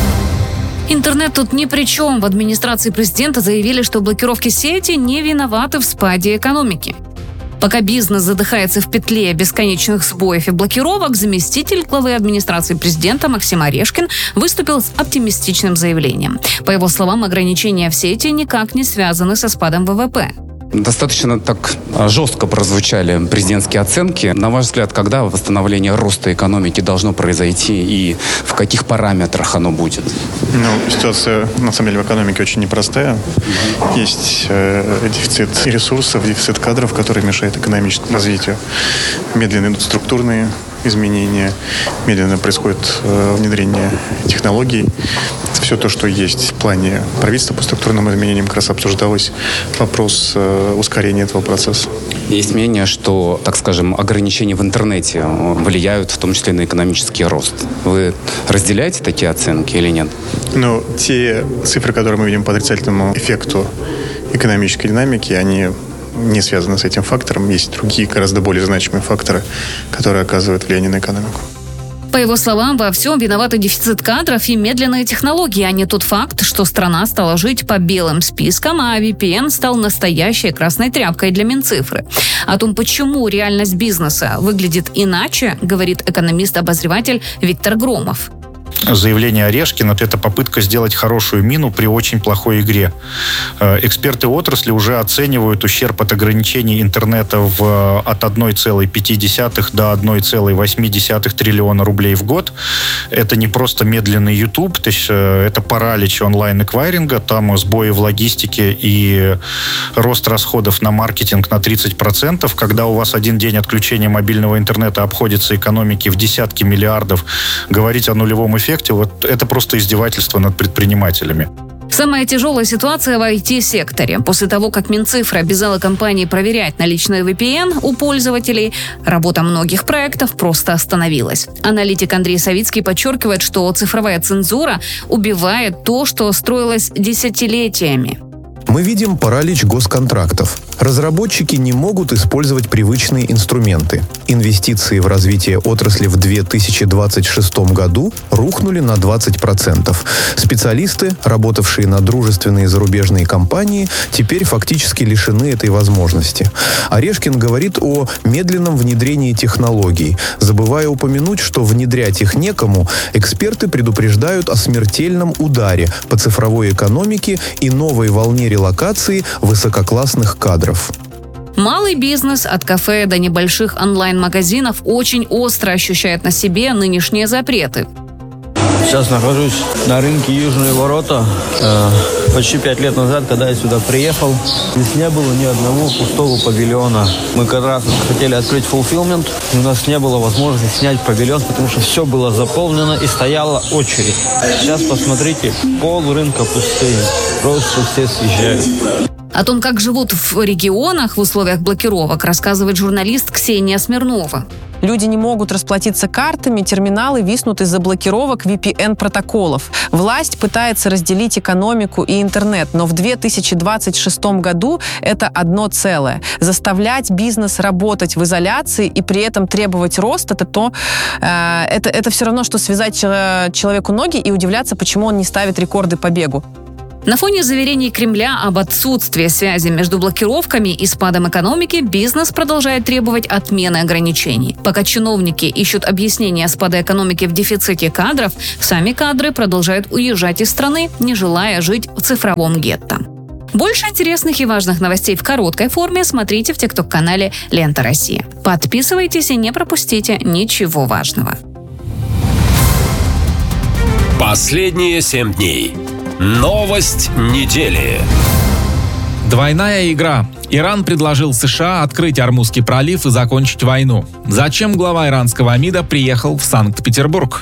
Интернет тут ни при чем. В администрации президента заявили, что блокировки сети не виноваты в спаде экономики. Пока бизнес задыхается в петле бесконечных сбоев и блокировок, заместитель главы администрации президента Максим Орешкин выступил с оптимистичным заявлением. По его словам, ограничения в сети никак не связаны со спадом ВВП. Достаточно так жестко прозвучали президентские оценки. На ваш взгляд, когда восстановление роста экономики должно произойти и в каких параметрах оно будет? Ситуация, на самом деле, в экономике очень непростая. Есть дефицит ресурсов, дефицит кадров, который мешает экономическому развитию. Медленно идут структурные изменения, медленно происходит внедрение технологий. Все то, что есть в плане правительства по структурным изменениям, как раз обсуждалось вопрос ускорения этого процесса. Есть мнение, что, так скажем, ограничения в интернете влияют в том числе на экономический рост. Вы разделяете такие оценки или нет? Те цифры, которые мы видим по отрицательному эффекту экономической динамики, они не связаны с этим фактором. Есть другие, гораздо более значимые факторы, которые оказывают влияние на экономику. По его словам, во всем виноваты дефицит кадров и медленные технологии, а не тот факт, что страна стала жить по белым спискам, а VPN стал настоящей красной тряпкой для Минцифры. О том, почему реальность бизнеса выглядит иначе, говорит экономист-обозреватель Виктор Громов. Заявление Орешкина – это попытка сделать хорошую мину при очень плохой игре. Эксперты отрасли уже оценивают ущерб от ограничений интернета от 1,5 до 1,8 триллиона рублей в год. Это не просто медленный YouTube, то есть это паралич онлайн-эквайринга, там сбои в логистике и рост расходов на маркетинг на 30%. Когда у вас один день отключения мобильного интернета обходится экономике в десятки миллиардов, говорить о нулевом эффекте, вот это просто издевательство над предпринимателями. Самая тяжелая ситуация в IT-секторе. После того, как Минцифра обязала компании проверять наличные VPN у пользователей, работа многих проектов просто остановилась. Аналитик Андрей Савицкий подчеркивает, что цифровая цензура убивает то, что строилось десятилетиями. Мы видим паралич госконтрактов. Разработчики не могут использовать привычные инструменты. Инвестиции в развитие отрасли в 2026 году рухнули на 20%. Специалисты, работавшие на дружественные зарубежные компании, теперь фактически лишены этой возможности. Орешкин говорит о медленном внедрении технологий. Забывая упомянуть, что внедрять их некому, эксперты предупреждают о смертельном ударе по цифровой экономике и новой волне релокации высококлассных кадров. Малый бизнес от кафе до небольших онлайн-магазинов очень остро ощущает на себе нынешние запреты. Сейчас нахожусь на рынке Южные ворота. Почти 5 лет назад, когда я сюда приехал, здесь не было ни одного пустого павильона. Мы как раз хотели открыть fulfillment, но у нас не было возможности снять павильон, потому что все было заполнено и стояла очередь. Сейчас посмотрите, пол рынка пустые, просто все съезжают. О том, как живут в регионах в условиях блокировок, рассказывает журналист Ксения Смирнова. Люди не могут расплатиться картами, терминалы виснут из-за блокировок VPN-протоколов. Власть пытается разделить экономику и интернет, но в 2026 году это одно целое. Заставлять бизнес работать в изоляции и при этом требовать роста, это все равно, что связать человеку ноги и удивляться, почему он не ставит рекорды по бегу. На фоне заверений Кремля об отсутствии связи между блокировками и спадом экономики, бизнес продолжает требовать отмены ограничений. Пока чиновники ищут объяснения спада экономики в дефиците кадров, сами кадры продолжают уезжать из страны, не желая жить в цифровом гетто. Больше интересных и важных новостей в короткой форме смотрите в ТикТок-канале «Лента Россия». Подписывайтесь и не пропустите ничего важного. Последние 7 дней. Новость недели. Двойная игра. Иран предложил США открыть Ормузский пролив и закончить войну. Зачем глава иранского МИДа приехал в Санкт-Петербург?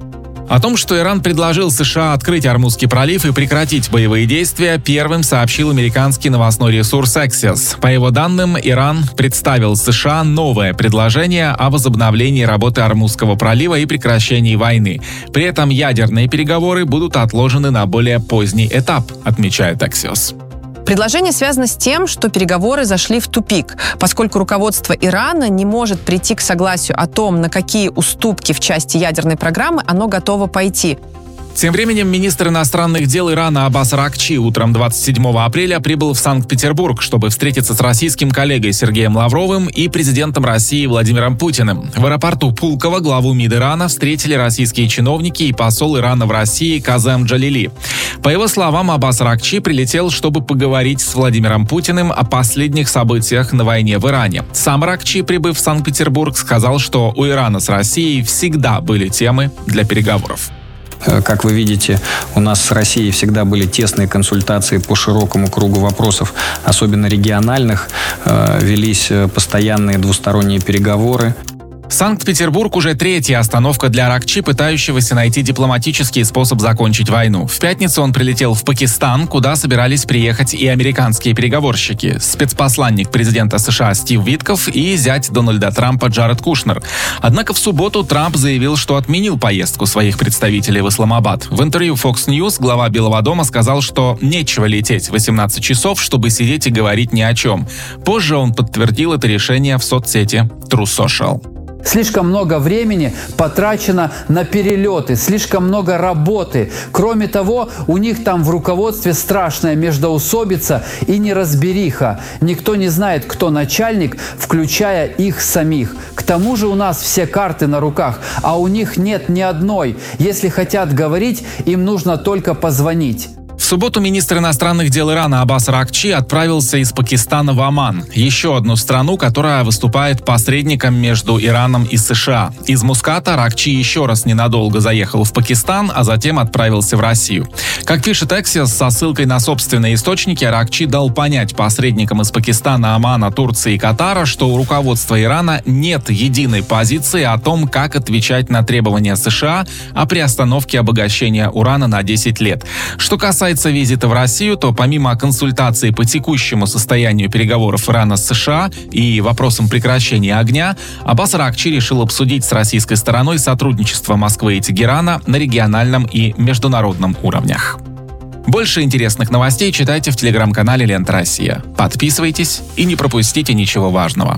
О том, что Иран предложил США открыть Ормузский пролив и прекратить боевые действия, первым сообщил американский новостной ресурс Axios. По его данным, Иран представил США новое предложение о возобновлении работы Ормузского пролива и прекращении войны. При этом ядерные переговоры будут отложены на более поздний этап, отмечает Axios. Предложение связано с тем, что переговоры зашли в тупик, поскольку руководство Ирана не может прийти к согласию о том, на какие уступки в части ядерной программы оно готово пойти. Тем временем министр иностранных дел Ирана Аббас Аракчи утром 27 апреля прибыл в Санкт-Петербург, чтобы встретиться с российским коллегой Сергеем Лавровым и президентом России Владимиром Путиным. В аэропорту Пулково главу МИД Ирана встретили российские чиновники и посол Ирана в России Казем Джалили. По его словам, Аббас Аракчи прилетел, чтобы поговорить с Владимиром Путиным о последних событиях на войне в Иране. Сам Аракчи, прибыв в Санкт-Петербург, сказал, что у Ирана с Россией всегда были темы для переговоров. Как вы видите, у нас с Россией всегда были тесные консультации по широкому кругу вопросов, особенно региональных. Велись постоянные двусторонние переговоры. Санкт-Петербург уже третья остановка для Аракчи, пытающегося найти дипломатический способ закончить войну. В пятницу он прилетел в Пакистан, куда собирались приехать и американские переговорщики. Спецпосланник президента США Стив Витков и зять Дональда Трампа Джаред Кушнер. Однако в субботу Трамп заявил, что отменил поездку своих представителей в Исламабад. В интервью Fox News глава Белого дома сказал, что нечего лететь 18 часов, чтобы сидеть и говорить ни о чем. Позже он подтвердил это решение в соцсети True Social. Слишком много времени потрачено на перелеты, слишком много работы. Кроме того, у них там в руководстве страшная междоусобица и неразбериха. Никто не знает, кто начальник, включая их самих. К тому же у нас все карты на руках, а у них нет ни одной. Если хотят говорить, им нужно только позвонить. В субботу министр иностранных дел Ирана Аббас Аракчи отправился из Пакистана в Оман, еще одну страну, которая выступает посредником между Ираном и США. Из Муската Аракчи еще раз ненадолго заехал в Пакистан, а затем отправился в Россию. Как пишет Axios, со ссылкой на собственные источники, Аракчи дал понять посредникам из Пакистана, Омана, Турции и Катара, что у руководства Ирана нет единой позиции о том, как отвечать на требования США о приостановке обогащения урана на 10 лет. Что касается визита в Россию, то помимо консультаций по текущему состоянию переговоров Ирана с США и вопросам прекращения огня, Аббас Аракчи решил обсудить с российской стороной сотрудничество Москвы и Тегерана на региональном и международном уровнях. Больше интересных новостей читайте в телеграм-канале «Лента Россия». Подписывайтесь и не пропустите ничего важного.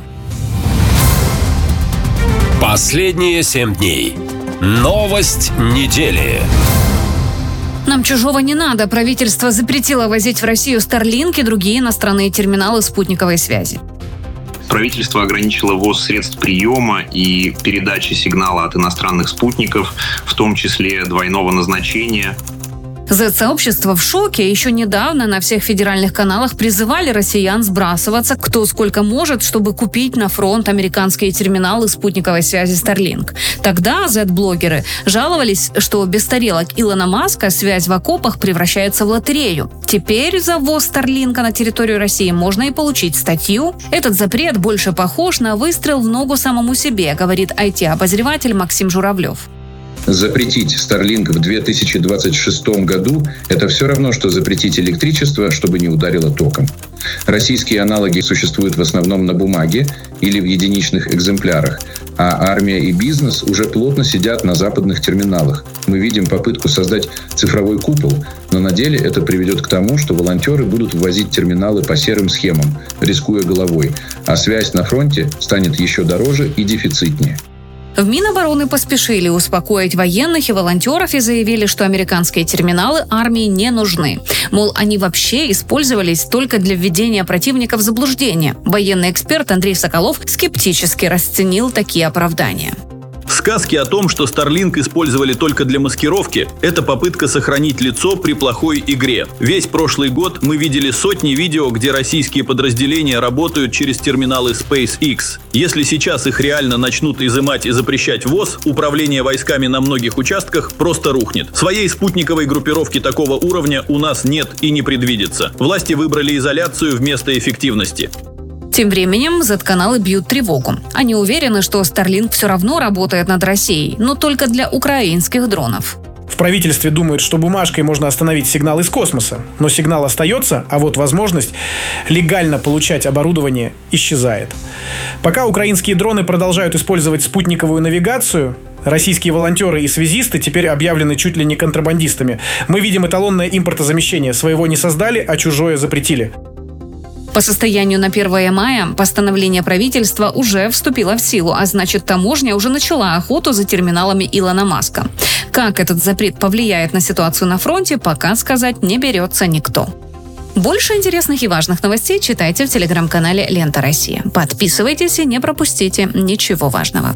Последние 7 дней. Новость недели. Нам чужого не надо. Правительство запретило возить в Россию Starlink и другие иностранные терминалы спутниковой связи. Правительство ограничило ввоз средств приема и передачи сигнала от иностранных спутников, в том числе двойного назначения. Z-сообщество в шоке. Еще недавно на всех федеральных каналах призывали россиян сбрасываться кто сколько может, чтобы купить на фронт американские терминалы спутниковой связи Starlink. Тогда Z-блогеры жаловались, что без тарелок Илона Маска связь в окопах превращается в лотерею. Теперь за ввоз Starlink на территорию России можно и получить статью. Этот запрет больше похож на выстрел в ногу самому себе, говорит IT-обозреватель Максим Журавлев. Запретить Starlink в 2026 году – это все равно, что запретить электричество, чтобы не ударило током. Российские аналоги существуют в основном на бумаге или в единичных экземплярах, а армия и бизнес уже плотно сидят на западных терминалах. Мы видим попытку создать цифровой купол, но на деле это приведет к тому, что волонтеры будут ввозить терминалы по серым схемам, рискуя головой, а связь на фронте станет еще дороже и дефицитнее. В Минобороны поспешили успокоить военных и волонтеров и заявили, что американские терминалы армии не нужны. Мол, они вообще использовались только для введения противника в заблуждение. Военный эксперт Андрей Соколов скептически расценил такие оправдания. Сказки о том, что Starlink использовали только для маскировки, это попытка сохранить лицо при плохой игре. Весь прошлый год мы видели сотни видео, где российские подразделения работают через терминалы SpaceX. Если сейчас их реально начнут изымать и запрещать ввоз, управление войсками на многих участках просто рухнет. Своей спутниковой группировки такого уровня у нас нет и не предвидится. Власти выбрали изоляцию вместо эффективности. Тем временем Z-каналы бьют тревогу. Они уверены, что Starlink все равно работает над Россией, но только для украинских дронов. В правительстве думают, что бумажкой можно остановить сигнал из космоса, но сигнал остается, а вот возможность легально получать оборудование исчезает. Пока украинские дроны продолжают использовать спутниковую навигацию, российские волонтеры и связисты теперь объявлены чуть ли не контрабандистами. Мы видим эталонное импортозамещение. Своего не создали, а чужое запретили. По состоянию на 1 мая постановление правительства уже вступило в силу, а значит, таможня уже начала охоту за терминалами Илона Маска. Как этот запрет повлияет на ситуацию на фронте, пока сказать не берется никто. Больше интересных и важных новостей читайте в телеграм-канале «Лента Россия». Подписывайтесь и не пропустите ничего важного.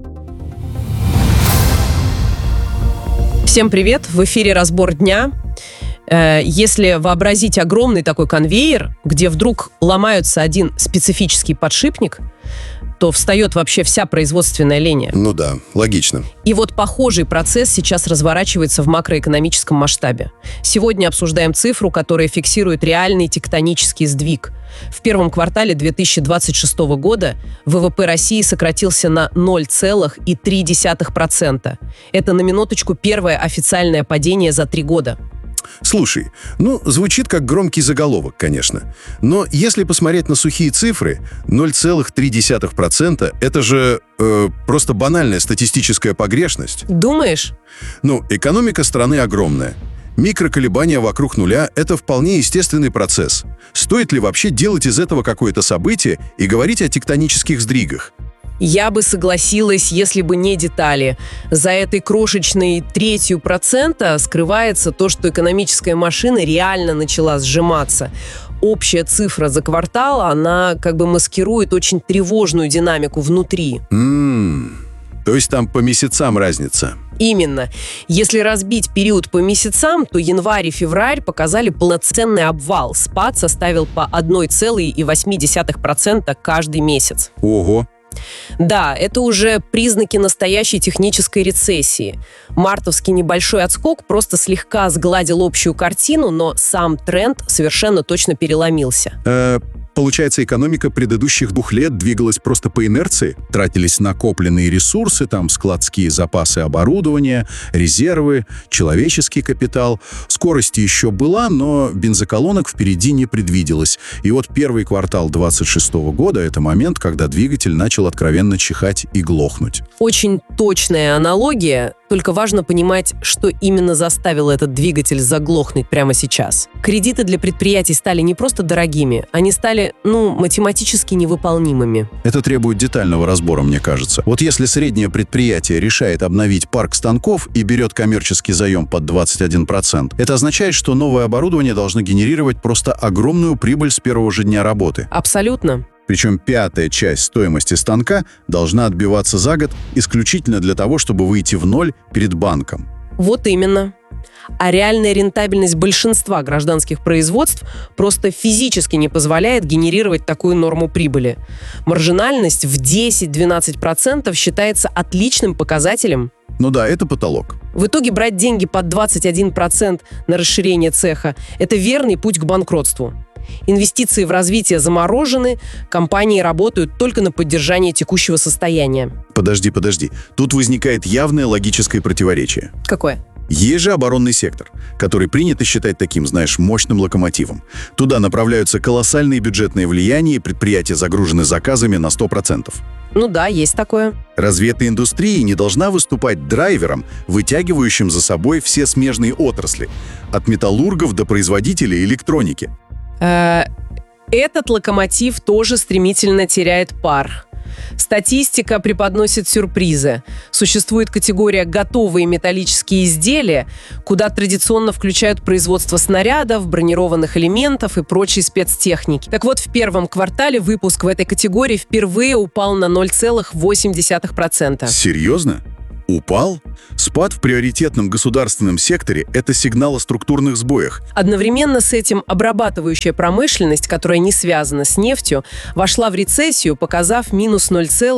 Всем привет! В эфире «Разбор дня». Если вообразить огромный такой конвейер, где вдруг ломается один специфический подшипник, то встает вообще вся производственная линия. Ну да, логично. И вот похожий процесс сейчас разворачивается в макроэкономическом масштабе. Сегодня обсуждаем цифру, которая фиксирует реальный тектонический сдвиг. В первом квартале 2026 года ВВП России сократился на 0,3%. Это на минуточку первое официальное падение за 3 года. Слушай, звучит как громкий заголовок, конечно. Но если посмотреть на сухие цифры, 0,3% – это же просто банальная статистическая погрешность. Думаешь? Экономика страны огромная. Микроколебания вокруг нуля – это вполне естественный процесс. Стоит ли вообще делать из этого какое-то событие и говорить о тектонических сдвигах? Я бы согласилась, если бы не детали. За этой крошечной 0,3% скрывается то, что экономическая машина реально начала сжиматься. Общая цифра за квартал, она как бы маскирует очень тревожную динамику внутри. То есть там по месяцам разница? Именно. Если разбить период по месяцам, то январь и февраль показали полноценный обвал. Спад составил по 1,8% каждый месяц. Ого! Да, это уже признаки настоящей технической рецессии. Мартовский небольшой отскок просто слегка сгладил общую картину, но сам тренд совершенно точно переломился. Получается, экономика предыдущих 2 лет двигалась просто по инерции? Тратились накопленные ресурсы, складские запасы оборудования, резервы, человеческий капитал. Скорость еще была, но бензоколонок впереди не предвиделось. И вот первый квартал 2026 года – это момент, когда двигатель начал откровенно чихать и глохнуть. Очень точная аналогия, только важно понимать, что именно заставило этот двигатель заглохнуть прямо сейчас. Кредиты для предприятий стали не просто дорогими, они стали математически невыполнимыми. Это требует детального разбора, мне кажется. Вот если среднее предприятие решает обновить парк станков и берет коммерческий заем под 21%, это означает, что новое оборудование должно генерировать просто огромную прибыль с первого же дня работы. Абсолютно. Причем 1/5 часть стоимости станка должна отбиваться за год исключительно для того, чтобы выйти в ноль перед банком. Вот именно. А реальная рентабельность большинства гражданских производств просто физически не позволяет генерировать такую норму прибыли. Маржинальность в 10-12% считается отличным показателем. Ну да, это потолок. В итоге брать деньги под 21% на расширение цеха – это верный путь к банкротству. Инвестиции в развитие заморожены, компании работают только на поддержание текущего состояния. Подожди. Тут возникает явное логическое противоречие. Какое? Есть же оборонный сектор, который принято считать таким, знаешь, мощным локомотивом. Туда направляются колоссальные бюджетные влияния, и предприятия загружены заказами на 100%. Ну да, есть такое. Разве эта индустрия не должна выступать драйвером, вытягивающим за собой все смежные отрасли, от металлургов до производителей электроники? Этот локомотив тоже стремительно теряет пар. Статистика преподносит сюрпризы. Существует категория «готовые металлические изделия», куда традиционно включают производство снарядов, бронированных элементов и прочей спецтехники. Так вот, в первом квартале выпуск в этой категории впервые упал на 0,8%. Серьезно? Упал? Спад в приоритетном государственном секторе – это сигнал о структурных сбоях. Одновременно с этим обрабатывающая промышленность, которая не связана с нефтью, вошла в рецессию, показав минус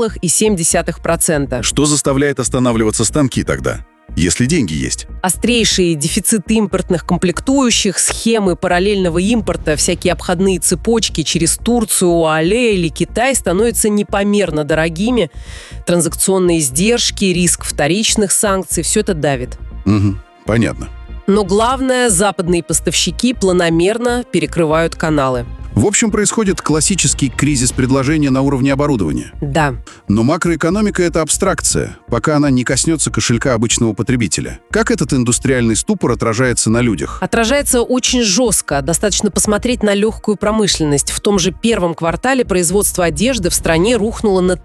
0,7%. Что заставляет останавливаться станки тогда, если деньги есть? Острейший дефицит импортных комплектующих, схемы параллельного импорта, всякие обходные цепочки через Турцию, ОАЭ или Китай становятся непомерно дорогими. Транзакционные издержки, риск вторичных санкций – все это давит. Угу, понятно. Но главное, западные поставщики планомерно перекрывают каналы. В общем, происходит классический кризис предложения на уровне оборудования. Да. Но макроэкономика – это абстракция, пока она не коснется кошелька обычного потребителя. Как этот индустриальный ступор отражается на людях? Отражается очень жестко. Достаточно посмотреть на легкую промышленность. В том же первом квартале производство одежды в стране рухнуло на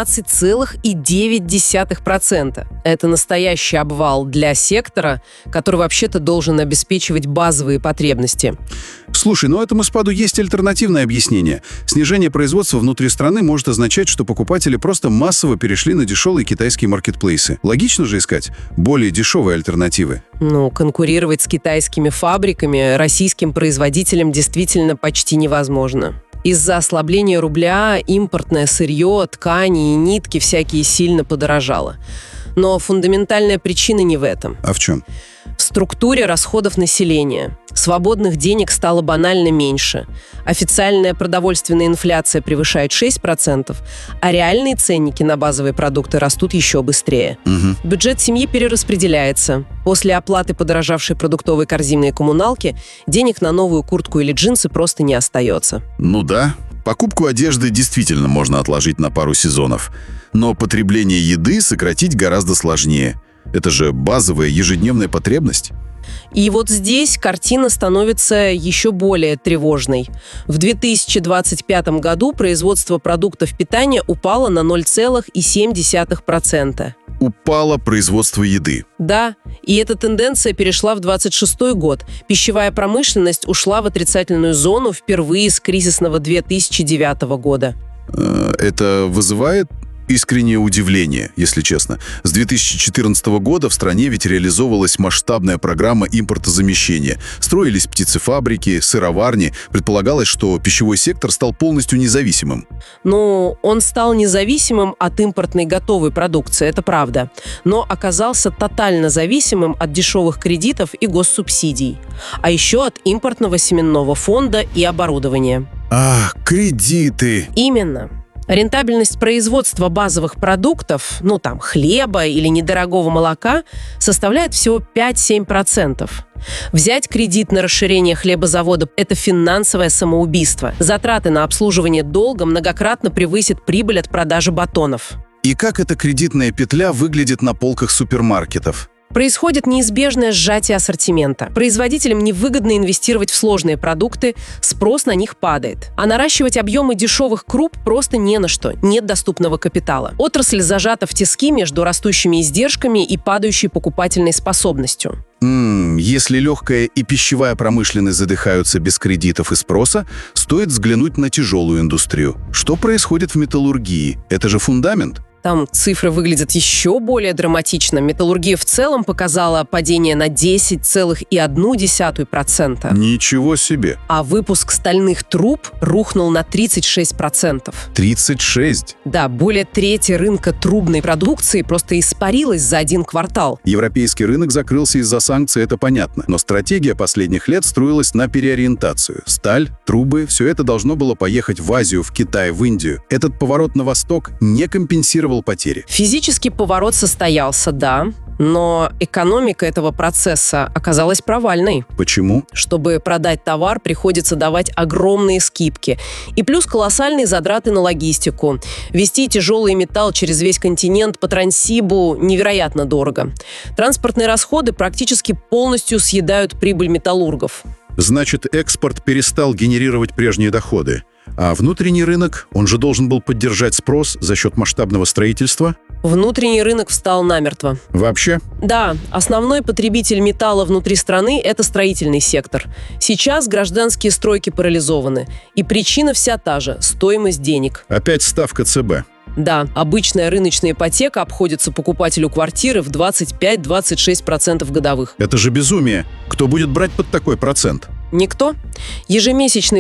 13,9%. Это настоящий обвал для сектора, который вообще-то должен обеспечивать базовые потребности. Слушай, но этому спаду есть альтернативное объяснение. Снижение производства внутри страны может означать, что покупатели просто массово перешли на дешевые китайские маркетплейсы. Логично же искать более дешевые альтернативы. Конкурировать с китайскими фабриками российским производителям действительно почти невозможно. Из-за ослабления рубля импортное сырье, ткани и нитки всякие сильно подорожало. Но фундаментальная причина не в этом. А в чем? В структуре расходов населения. Свободных денег стало банально меньше. Официальная продовольственная инфляция превышает 6%, а реальные ценники на базовые продукты растут еще быстрее. Угу. Бюджет семьи перераспределяется. После оплаты подорожавшей продуктовой корзины и коммуналки денег на новую куртку или джинсы просто не остается. Ну да, покупку одежды действительно можно отложить на пару сезонов. Но потребление еды сократить гораздо сложнее. Это же базовая ежедневная потребность. И вот здесь картина становится еще более тревожной. В 2025 году производство продуктов питания упало на 0,7%. Упало производство еды. Да, и эта тенденция перешла в 2026 год. Пищевая промышленность ушла в отрицательную зону впервые с кризисного 2009 года. Это вызывает искреннее удивление, если честно. С 2014 года в стране ведь реализовывалась масштабная программа импортозамещения. Строились птицефабрики, сыроварни. Предполагалось, что пищевой сектор стал полностью независимым. Ну, он стал независимым от импортной готовой продукции, это правда. Но оказался тотально зависимым от дешевых кредитов и госсубсидий. А еще от импортного семенного фонда и оборудования. Ах, кредиты! Именно. Рентабельность производства базовых продуктов, хлеба или недорогого молока, составляет всего 5-7%. Взять кредит на расширение хлебозавода – это финансовое самоубийство. Затраты на обслуживание долга многократно превысят прибыль от продажи батонов. И как эта кредитная петля выглядит на полках супермаркетов? Происходит неизбежное сжатие ассортимента. Производителям невыгодно инвестировать в сложные продукты, спрос на них падает. А наращивать объемы дешевых круп просто не на что, нет доступного капитала. Отрасль зажата в тиски между растущими издержками и падающей покупательной способностью. Если легкая и пищевая промышленность задыхаются без кредитов и спроса, стоит взглянуть на тяжелую индустрию. Что происходит в металлургии? Это же фундамент. там цифры выглядят еще более драматично. Металлургия в целом показала падение на 10,1%. Ничего себе. А выпуск стальных труб рухнул на 36%. 36? Да, более трети рынка трубной продукции просто испарилась за один квартал. Европейский рынок закрылся из-за санкций, это понятно. Но стратегия последних лет строилась на переориентацию. Сталь, трубы – все это должно было поехать в Азию, в Китай, в Индию. Этот поворот на восток не компенсировал потери. Физический поворот состоялся, да, но экономика этого процесса оказалась провальной. Почему? Чтобы продать товар, приходится давать огромные скидки. И плюс колоссальные затраты на логистику. Везти тяжелый металл через весь континент по Транссибу невероятно дорого. Транспортные расходы практически полностью съедают прибыль металлургов. Значит, экспорт перестал генерировать прежние доходы. А внутренний рынок, он же должен был поддержать спрос за счет масштабного строительства? Внутренний рынок встал намертво. Вообще? Да, основной потребитель металла внутри страны – это строительный сектор. Сейчас гражданские стройки парализованы. И причина вся та же – стоимость денег. Опять ставка ЦБ. Да, обычная рыночная ипотека обходится покупателю квартиры в 25-26% годовых. Это же безумие. Кто будет брать под такой процент? Никто. Ежемесячный